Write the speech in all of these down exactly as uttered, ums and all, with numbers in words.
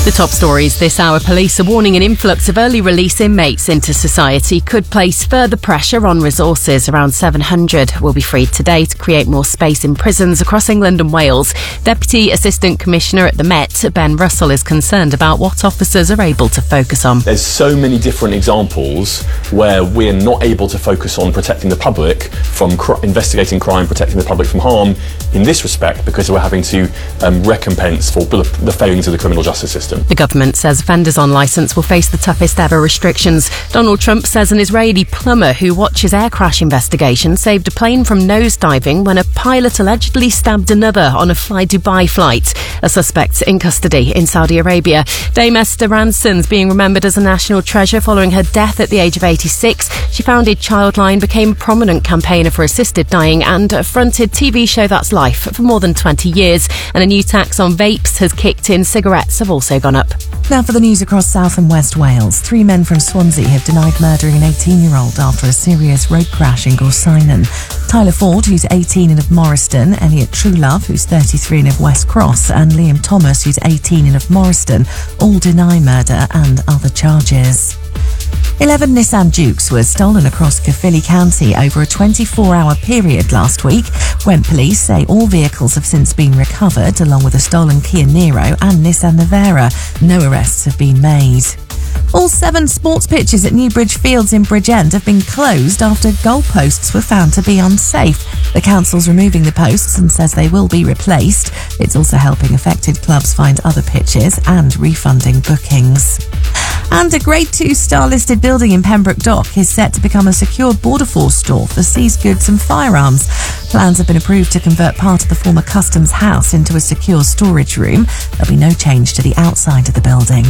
The top stories this hour. Police are warning an influx of early release inmates into society could place further pressure on resources. Around seven hundred will be freed today to create more space in prisons across England and Wales. Deputy Assistant Commissioner at the Met, Ben Russell, is concerned about what officers are able to focus on. There's so many different examples where we're not able to focus on protecting the public from cr- investigating crime, protecting the public from harm in this respect, because we're having to um, recompense for the, the failings of the criminal justice system. The government says offenders on licence will face the toughest ever restrictions. Donald Trump says an Israeli plumber who watches air crash investigations saved a plane from nosediving when a pilot allegedly stabbed another on a Fly Dubai flight. A suspect in custody in Saudi Arabia. Dame Esther Ranson's being remembered as a national treasure following her death at the age of eighty-six. She founded Childline, became a prominent campaigner for assisted dying, and fronted T V show That's Life for more than twenty years. And a new tax on vapes has kicked in. Cigarettes have also gone up. Now for the news across South and West Wales. Three men from Swansea have denied murdering an eighteen-year-old after a serious road crash in Gorsinan. Tyler Ford, who's eighteen and of Morriston, Elliot Truelove, who's thirty-three and of West Cross, and Liam Thomas, who's eighteen and of Morriston, all deny murder and other charges. Eleven Nissan Dukes were stolen across Caerphilly County over a twenty-four hour period last week, when police say all vehicles have since been recovered, along with a stolen Kia Niro and Nissan Navara. No arrests have been made. All seven sports pitches at Newbridge Fields in Bridgend have been closed after goalposts were found to be unsafe. The council's removing the posts and says they will be replaced. It's also helping affected clubs find other pitches and refunding bookings. And a Grade two star-listed building in Pembroke Dock is set to become a secure Border Force store for seized goods and firearms. Plans have been approved to convert part of the former Customs House into a secure storage room. There'll be no change to the outside of the building.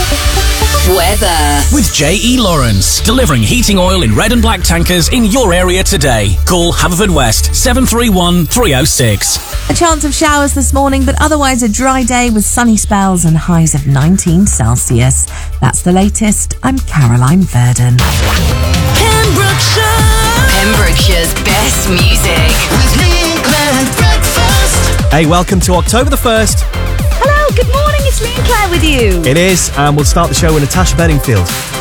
Weather. With J E Lawrence, delivering heating oil in red and black tankers in your area today. Call Haverfordwest seven three one, three oh six. A chance of showers this morning, but otherwise a dry day with sunny spells and highs of nineteen Celsius. That's the latest. I'm Caroline Verdon. Pembrokeshire. Pembrokeshire's best music. With me, Claire Breakfast. Hey, welcome to October the first. Hello, good morning, it's me and Claire with you. It is, and we'll start the show with Natasha Bedingfield.